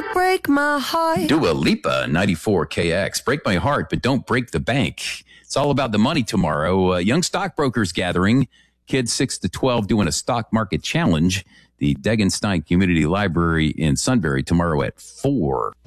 break my heart. Dua Lipa, 94KX. Break my heart, but don't break the bank. It's all about the money tomorrow. Young stockbrokers gathering. Kids 6 to 12 doing a stock market challenge. The Degenstein Community Library in Sunbury tomorrow at 4.